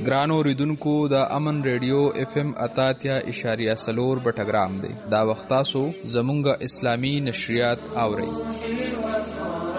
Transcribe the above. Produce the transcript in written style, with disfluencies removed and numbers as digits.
ګرانو اوریدونکو د امن ریډیو FM 88.4 بټګرام دی. دا وخت تاسو زمونږ اسلامی نشریات اورئ.